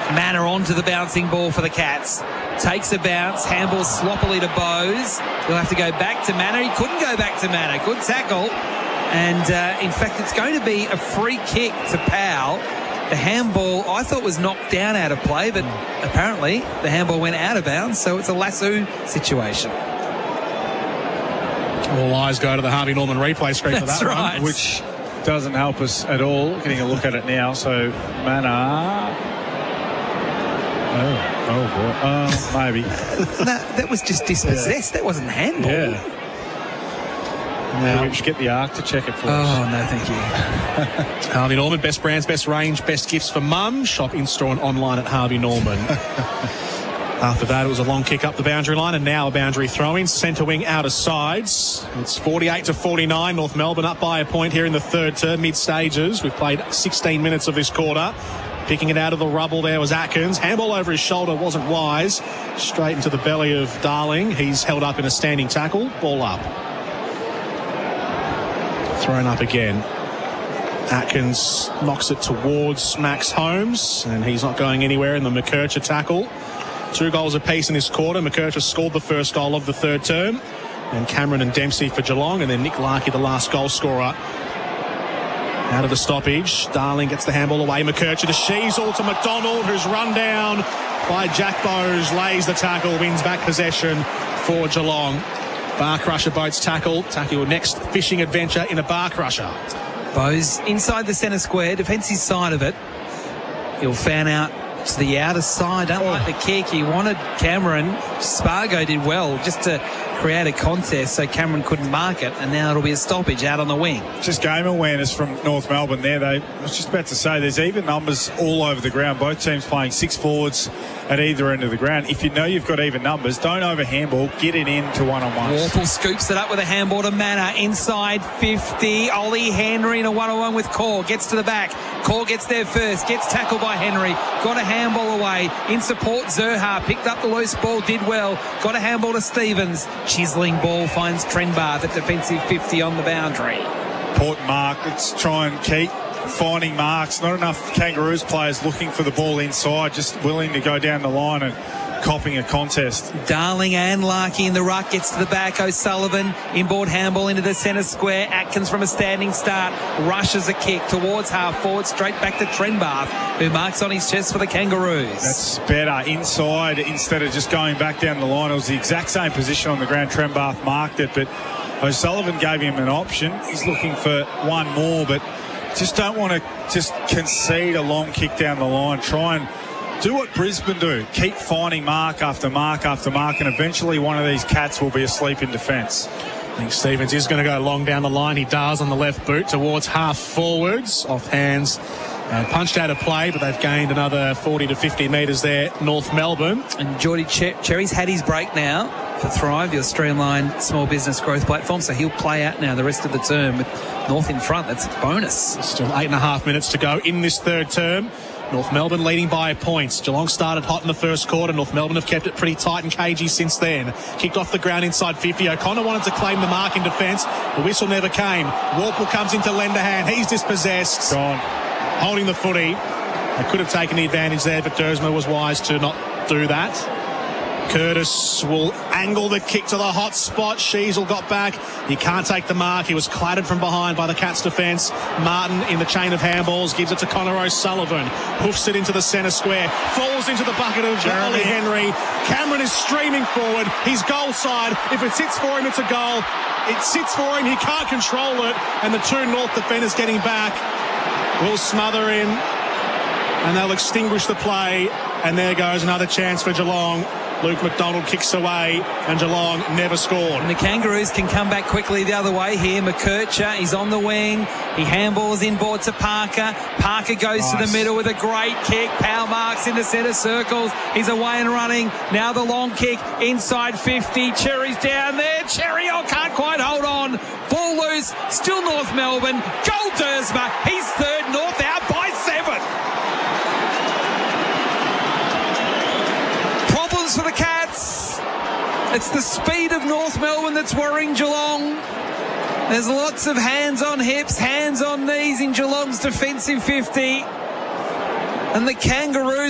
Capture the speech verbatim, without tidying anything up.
Manor onto the bouncing ball for the Cats. Takes a bounce, handball sloppily to Bowes. He'll have to go back to Manor. He couldn't go back to Manor. Good tackle. And, uh, in fact, it's going to be a free kick to Powell. The handball, I thought, was knocked down out of play, but apparently the handball went out of bounds, so it's a lasso situation. All eyes go to the Harvey Norman replay screen for That's that right. one. Which doesn't help us at all. Getting a look at it now. So, Manor. Oh, oh boy. Oh, maybe. that, that was just dispossessed. Yeah. That wasn't handball. Yeah. Now we should get the Arc to check it for oh, us. Oh, no, thank you. Harvey Norman, best brands, best range, best gifts for mum. Shop in-store and online at Harvey Norman. After that, it was a long kick up the boundary line, and now a boundary throw-in. Centre wing out of sides. It's forty-eight to forty-nine. North Melbourne up by a point here in the third term, mid-stages. We've played sixteen minutes of this quarter. Picking it out of the rubble there was Atkins. Handball over his shoulder wasn't wise. Straight into the belly of Darling. He's held up in a standing tackle. Ball up. Thrown up again. Atkins knocks it towards Max Holmes, and he's not going anywhere in the McKercher tackle. Two goals apiece in this quarter. McKercher scored the first goal of the third term, and Cameron and Dempsey for Geelong, and then Nick Larkey, the last goal scorer. Out of the stoppage, Darling gets the handball away. McKercher to Sheasel to McDonald, who's run down by Jack Bowes, lays the tackle, wins back possession for Geelong. Bar Crusher boats tackle. Tackle your next fishing adventure in a Bar Crusher. Bowes inside the centre square, defensive side of it. He'll fan out to the outer side. Don't oh. like the kick. He wanted Cameron. Spargo did well just to create a contest so Cameron couldn't mark it, and now it'll be a stoppage out on the wing. Just game awareness from North Melbourne there. They, I was just about to say, there's even numbers all over the ground. Both teams playing six forwards at either end of the ground. If you know you've got even numbers, don't over handball. Get it into one-on-ones. Warple scoops it up with a handball to Manor. Inside fifty. Ollie Henry in a one-on-one with Core. Gets to the back. Core gets there first. Gets tackled by Henry. Got a handball away. In support, Zerha. Picked up the loose ball. Did well. Got a handball to Stevens. Chiseling ball finds Trenbarth at defensive fifty on the boundary. Important mark. Let's try and keep finding marks. Not enough Kangaroos players looking for the ball inside, just willing to go down the line and copping a contest. Darling and Larkey in the ruck, gets to the back. O'Sullivan inboard handball into the centre square. Atkins from a standing start rushes a kick towards half forward, straight back to Trenbarth, who marks on his chest for the Kangaroos. That's better inside instead of just going back down the line. It was the exact same position on the ground. Trenbarth marked it, but O'Sullivan gave him an option. He's looking for one more, but just don't want to just concede a long kick down the line. Try and do what Brisbane do. Keep finding mark after mark after mark, and eventually one of these Cats will be asleep in defence. I think Stevens is going to go long down the line. He does on the left boot towards half forwards, off hands and punched out of play, but they've gained another forty to fifty metres there, North Melbourne. And Geordie Cher- Cherry's had his break now for Thrive, your streamlined small business growth platform, so he'll play out now the rest of the term with North in front. That's a bonus. Still eight and a half minutes to go in this third term. North Melbourne leading by points. Geelong started hot in the first quarter. North Melbourne have kept it pretty tight and cagey since then. Kicked off the ground inside fifty. O'Connor wanted to claim the mark in defence. The whistle never came. Warple comes into Lenderhan. He's dispossessed. Gone. Holding the footy. They could have taken the advantage there, but Dersma was wise to not do that. Curtis will angle the kick to the hot spot. Sheasel got back. He can't take the mark. He was clattered from behind by the Cats' defence. Martin in the chain of handballs gives it to Connor O'Sullivan. Hoofs it into the centre square. Falls into the bucket of Ollie Henry. Cameron is streaming forward. He's goal side. If it sits for him, it's a goal. It sits for him. He can't control it. And the two North defenders getting back will smother him. And they'll extinguish the play. And there goes another chance for Geelong. Luke McDonald kicks away, and Geelong never scored. And the Kangaroos can come back quickly the other way here. McKercher, he's on the wing. He handballs inboard to Parker. Parker goes nice to the middle with a great kick. Powell marks in the centre circles. He's away and running. Now the long kick inside fifty. Cherry's down there. Cherry, oh, can't quite hold on. Ball loose. Still North Melbourne. Goal Dersma. He's third. North out by seven. For the Cats. It's the speed of North Melbourne that's worrying Geelong. There's lots of hands on hips, hands on knees in Geelong's defensive fifty. And the Kangaroos